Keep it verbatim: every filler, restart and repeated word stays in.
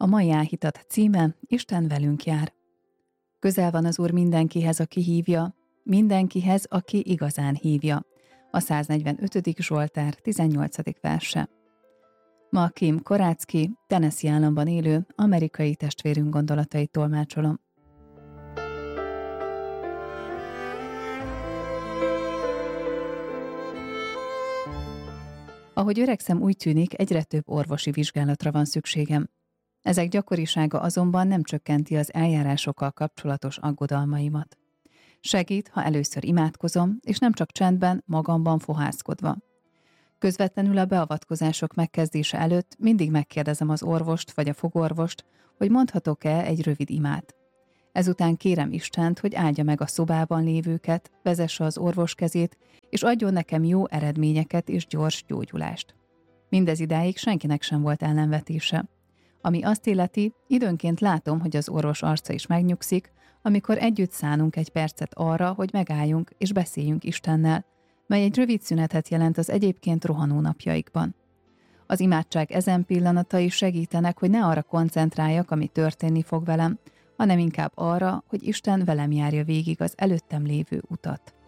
A mai áhítat címe Isten velünk jár. Közel van az Úr mindenkihez, aki hívja, mindenkihez, aki igazán hívja. A száznegyvenötödik Zsoltár tizennyolcadik verse. Ma Kim Korácki, Tennessee államban élő amerikai testvérünk gondolatait tolmácsolom. Ahogy öregszem, úgy tűnik, egyre több orvosi vizsgálatra van szükségem. Ezek gyakorisága azonban nem csökkenti az eljárásokkal kapcsolatos aggodalmaimat. Segít, ha először imádkozom, és nem csak csendben, magamban fohászkodva. Közvetlenül a beavatkozások megkezdése előtt mindig megkérdezem az orvost vagy a fogorvost, hogy mondhatok-e egy rövid imát. Ezután kérem Istent, hogy áldja meg a szobában lévőket, vezesse az orvos kezét, és adjon nekem jó eredményeket és gyors gyógyulást. Mindez idáig senkinek sem volt ellenvetése. Ami azt illeti, időnként látom, hogy az orvos arca is megnyugszik, amikor együtt szánunk egy percet arra, hogy megálljunk és beszéljünk Istennel, mely egy rövid szünetet jelent az egyébként rohanó napjaikban. Az imádság ezen pillanatai segítenek, hogy ne arra koncentráljak, ami történni fog velem, hanem inkább arra, hogy Isten velem járja végig az előttem lévő utat.